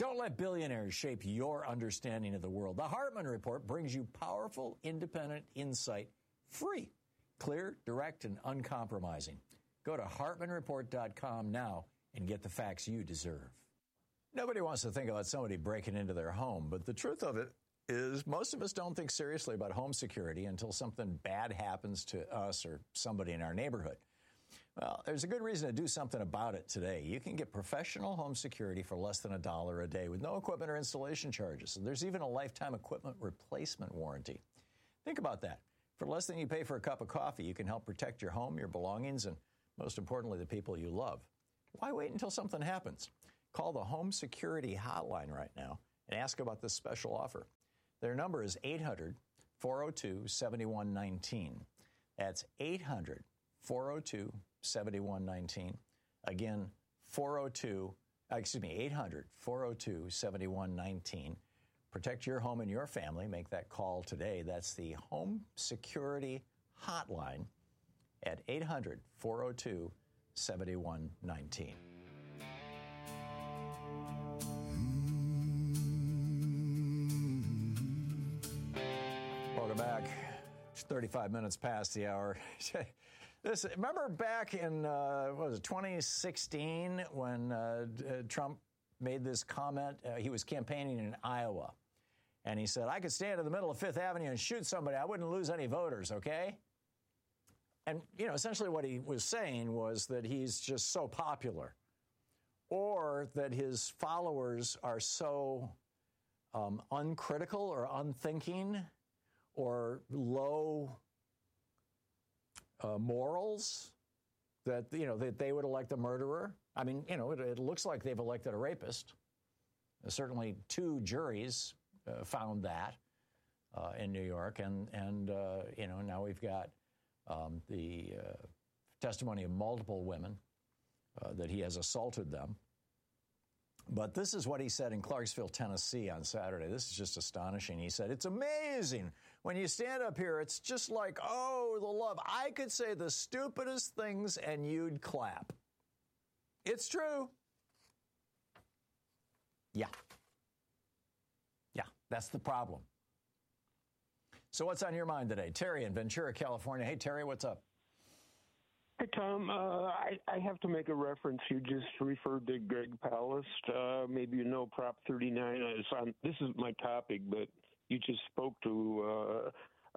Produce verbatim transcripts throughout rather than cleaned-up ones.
Don't let billionaires shape your understanding of the world. The Hartman Report brings you powerful, independent insight, free, clear, direct, and uncompromising. Go to Hartman Report dot com now and get the facts you deserve. Nobody wants to think about somebody breaking into their home, but the truth of it is most of us don't think seriously about home security until something bad happens to us or somebody in our neighborhood. Well, there's a good reason to do something about it today. You can get professional home security for less than a dollar a day with no equipment or installation charges. There's even a lifetime equipment replacement warranty. Think about that. For less than you pay for a cup of coffee, you can help protect your home, your belongings, and most importantly, the people you love. Why wait until something happens? Call the Home Security Hotline right now and ask about this special offer. Their number is eight hundred, four oh two, seven one one nine. That's eight hundred, four oh two, seven one one nine. Again, four oh two, excuse me, eight hundred, four oh two, seven one one nine. Protect your home and your family. Make that call today. That's the Home Security Hotline at eight hundred, four oh two, seven one one nine. Welcome back. It's thirty-five minutes past the hour. This, remember back in, uh, what was it, twenty sixteen, when uh, Trump made this comment? Uh, he was campaigning in Iowa, and he said, I could stand in the middle of Fifth Avenue and shoot somebody. I wouldn't lose any voters, okay? And, you know, essentially what he was saying was that he's just so popular, or that his followers are so um, uncritical or unthinking or low uh, morals that, you know, that they would elect a murderer. I mean, you know, it, it looks like they've elected a rapist. Uh, certainly two juries uh, found that uh, in New York. And, and uh, you know, now we've got um, the uh, testimony of multiple women uh, that he has assaulted them. But this is what he said in Clarksville, Tennessee on Saturday. This is just astonishing. He said, it's amazing. When you stand up here, it's just like, oh, the love. I could say the stupidest things and you'd clap. It's true. Yeah. Yeah, that's the problem. So what's on your mind today? Terry in Ventura, California. Hey, Terry, what's up? Hey, Tom, uh, I, I have to make a reference. You just referred to Greg Palast. Uh, maybe you know Prop thirty-nine is on. This is my topic, but you just spoke to uh,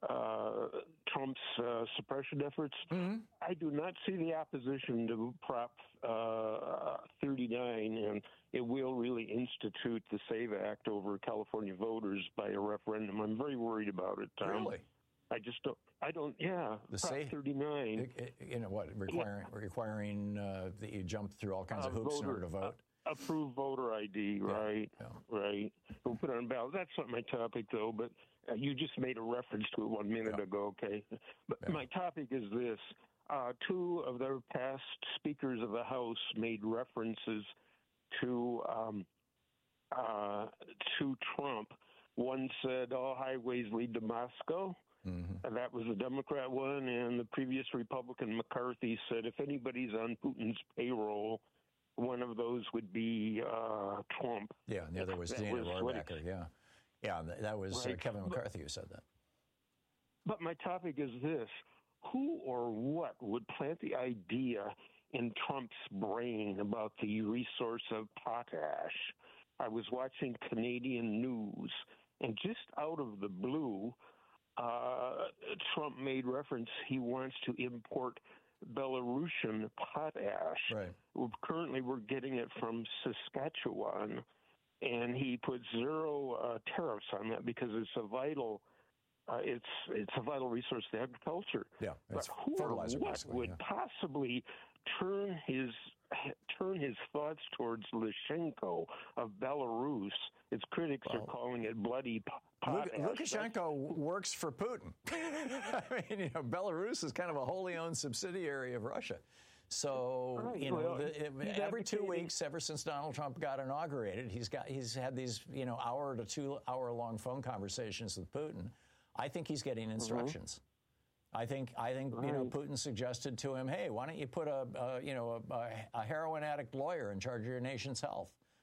uh, Trump's uh, suppression efforts. Mm-hmm. I do not see the opposition to Prop uh, thirty-nine, and it will really institute the SAVE Act over California voters by a referendum. I'm very worried about it, Tom. Really? I just don't. I don't. Yeah, the Prop thirty-nine. You know what? Requiring yeah. requiring uh, that you jump through all kinds uh, of hoops voter, in order to vote. Uh, approved voter I D, yeah. right? Yeah. Right. We'll put it on ballot. That's not my topic, though. But uh, you just made a reference to it one minute yeah. ago. Okay. But yeah. my topic is this: uh, two of their past speakers of the House made references to um, uh, to Trump. One said, "All highways lead to Moscow." Mm-hmm. And that was the Democrat one, and the previous Republican McCarthy said if anybody's on Putin's payroll, one of those would be uh, Trump. Yeah, and the other was Dana Rohrabacher. Yeah, yeah, that was right. uh, Kevin McCarthy who said that. But my topic is this: who or what would plant the idea in Trump's brain about the resource of potash? I was watching Canadian news, and just out of the blue, Uh, Trump made reference he wants to import Belarusian potash. Right. Currently, we're getting it from Saskatchewan, and he put zero uh, tariffs on that because it's a vital, uh, it's it's a vital resource to agriculture. Yeah, it's but who fertilizer. Or what would yeah. possibly turn his turn his thoughts towards Lukashenko of Belarus? Its critics well, are calling it bloody potash. Lukashenko works for Putin. I mean, you know, Belarus is kind of a wholly owned subsidiary of Russia. So, right. you know, well, the, it, every two weeks, ever since Donald Trump got inaugurated, he's got he's had these, you know, hour to two hour long phone conversations with Putin. I think he's getting instructions. Mm-hmm. I think I think right. you know, Putin suggested to him, hey, why don't you put a, a you know a, a heroin addict lawyer in charge of your nation's health?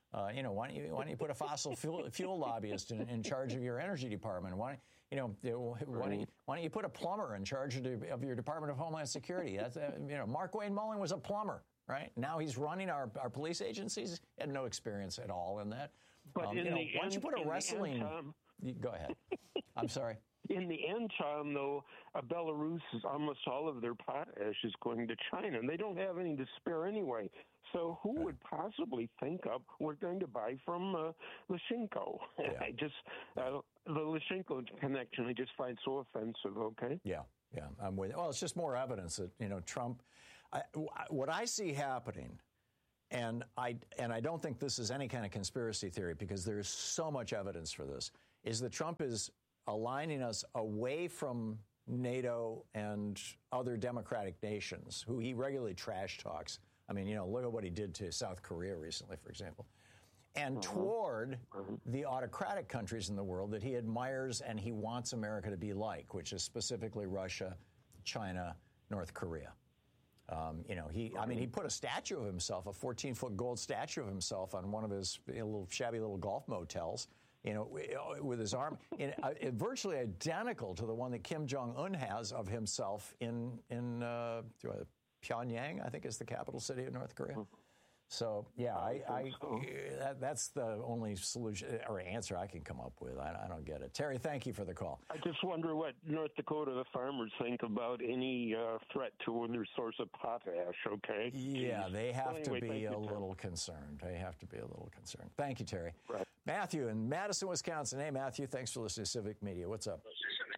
Uh, you know, why don't you why don't you put a fossil fuel, fuel lobbyist in, in charge of your energy department? Why don't, you know why don't you, why don't you put a plumber in charge of, the, of your Department of Homeland Security? That's uh, you know, Markwayne Mullin was a plumber, right? Now he's running our, our police agencies. He had no experience at all in that. But um, in you know, the why don't you put a wrestling? End, Tom, you, go ahead. I'm sorry. In the end, Tom, though, uh, Belarus is almost all of their potash is going to China, and they don't have any to spare anyway. So who would possibly think of we're going to buy from uh, Lyshenko? Yeah. I just uh, the Lyshenko connection I just find so offensive. Okay. Yeah, yeah, I'm with you. Well, it's just more evidence that you know Trump. I, what I see happening, and I and I don't think this is any kind of conspiracy theory because there is so much evidence for this, is that Trump is aligning us away from NATO and other democratic nations who he regularly trash talks. I mean, you know, look at what he did to South Korea recently, for example, and uh-huh. toward uh-huh. the autocratic countries in the world that he admires and he wants America to be like, which is specifically Russia, China, North Korea. Um, you know, he, I mean, he put a statue of himself, a fourteen-foot gold statue of himself on one of his you know, little shabby little golf motels, you know, with his arm, in, uh, virtually identical to the one that Kim Jong-un has of himself in, in uh, Pyongyang, I think is the capital city of North Korea. So, yeah, I, I that, that's the only solution or answer I can come up with. I, I don't get it. Terry, thank you for the call. I just wonder what North Dakota, the farmers, think about any uh, threat to their source of potash, okay? Yeah, Jeez. they have well, anyway, to be a you, little concerned. They have to be a little concerned. Thank you, Terry. Right. Matthew in Madison, Wisconsin. Hey, Matthew, thanks for listening to Civic Media. What's up?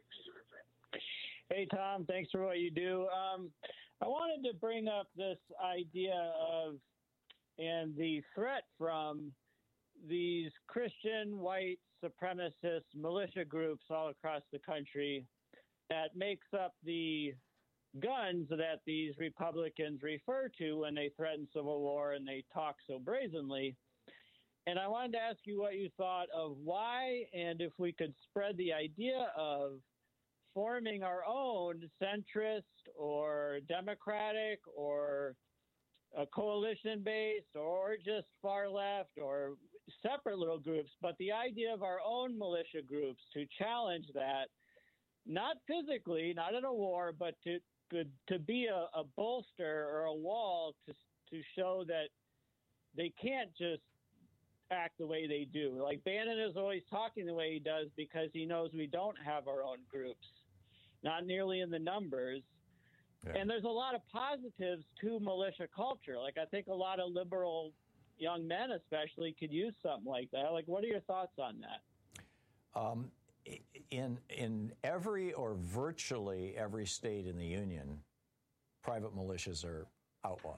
Hey, Tom, thanks for what you do. Um, I wanted to bring up this idea of and the threat from these Christian white supremacist militia groups all across the country that makes up the guns that these Republicans refer to when they threaten civil war and they talk so brazenly. And I wanted to ask you what you thought of why, and if we could spread the idea of forming our own centrist or democratic or a coalition-based or just far left or separate little groups, but the idea of our own militia groups to challenge that, not physically, not in a war, but to to be a, a bolster or a wall to to show that they can't just act the way they do. Like Bannon is always talking the way he does because he knows we don't have our own groups, not nearly in the numbers. Yeah. And there's a lot of positives to militia culture. Like I think a lot of liberal young men especially could use something like that. Like what are your thoughts on that? Um, in in every or virtually every state in the union, private militias are outlawed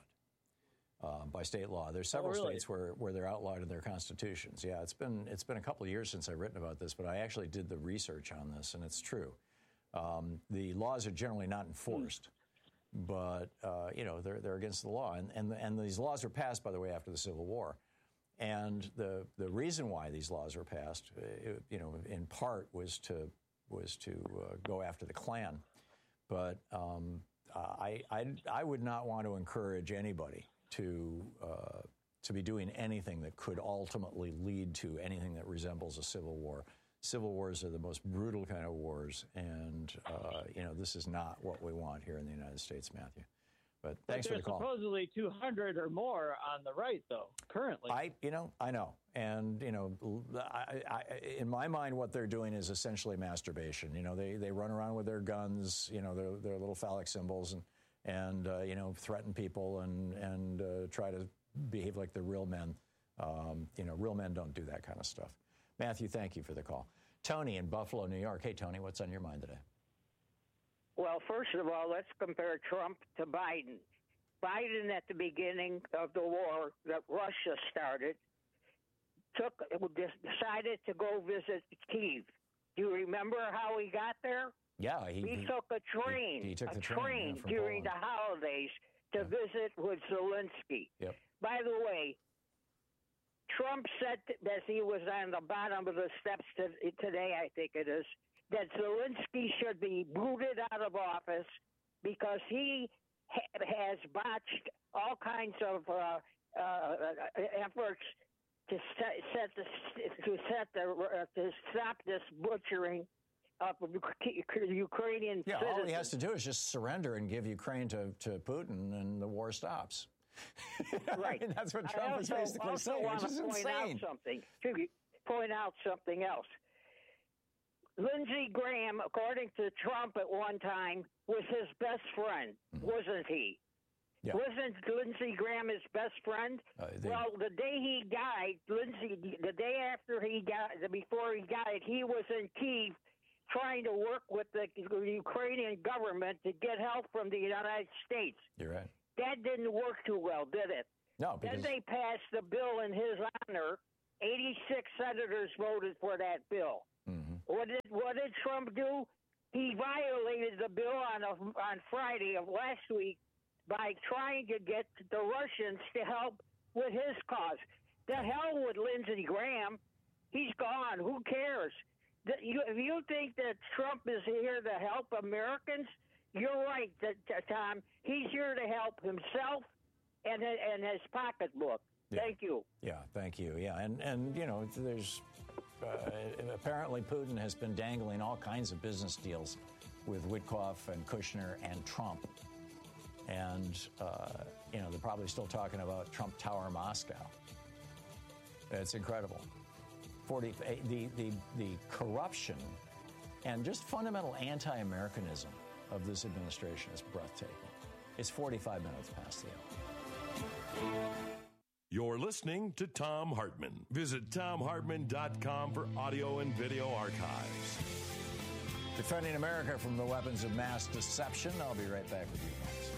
uh, by state law. There's several oh, really? states where, where they're outlawed in their constitutions. Yeah, it's been it's been a couple of years since I've written about this, but I actually did the research on this, and it's true. Um, the laws are generally not enforced, mm. but uh, you know they're they're against the law, and and and these laws were passed, by the way, after the Civil War. And the the reason why these laws were passed, it, you know, in part was to was to uh, go after the Klan. But um, I, I I would not want to encourage anybody to uh, to be doing anything that could ultimately lead to anything that resembles a civil war. Civil wars are the most brutal kind of wars, and uh, you know this is not what we want here in the United States, Matthew. But thanks but for the call. There's supposedly two hundred or more on the right, though, currently. I, you know, I know. And, you know, I, I, in my mind, what they're doing is essentially masturbation. You know, they, they run around with their guns, you know, their, their little phallic symbols and, and uh, you know, threaten people and, and uh, try to behave like they're real men. Um, you know, real men don't do that kind of stuff. Matthew, thank you for the call. Tony in Buffalo, New York. Hey, Tony, what's on your mind today? Well, first of all, let's compare Trump to Biden. Biden, at the beginning of the war that Russia started, took decided to go visit Kyiv. Do you remember how he got there? Yeah, he, he, he took a train, he, he took a the train, train yeah, during Poland. the holidays to yeah. visit with Zelensky. Yep. By the way, Trump said as he was on the bottom of the steps to, today, I think it is, that Zelensky should be booted out of office because he ha- has botched all kinds of uh, uh, efforts to set the to set the uh, to stop this butchering of Ukrainian yeah, citizens. all he has to do is just surrender and give Ukraine to, to Putin, and the war stops. Right. I mean, that's what Trump I also, is basically also saying, want which is to point insane. out something. To point out something else. Lindsey Graham, according to Trump at one time, was his best friend, mm-hmm. wasn't he? Yeah. Wasn't Lindsey Graham his best friend? Uh, they, well, the day he died, Lindsey, the day after he got, before he died, he was in Kyiv trying to work with the Ukrainian government to get help from the United States. You're right. That didn't work too well, did it? No, because... Then they passed the bill in his honor. eighty-six senators voted for that bill. Mm-hmm. What did what did Trump do? He violated the bill on a, on Friday of last week by trying to get the Russians to help with his cause. The hell with Lindsey Graham. He's gone. Who cares? The, you, if you think that Trump is here to help Americans, you're right, that, Tom. He's here to help himself and, and his pocketbook. Yeah. Thank you. Yeah, thank you. Yeah, and, and you know, there's uh, apparently Putin has been dangling all kinds of business deals with Witkoff and Kushner and Trump. And, uh, you know, they're probably still talking about Trump Tower Moscow. It's incredible. forty, the, the, the corruption and just fundamental anti-Americanism of this administration is breathtaking. It's forty-five minutes past the hour. You're listening to Thom Hartmann. Visit Thom Hartmann dot com for audio and video archives. Defending America from the weapons of mass deception. I'll be right back with you guys.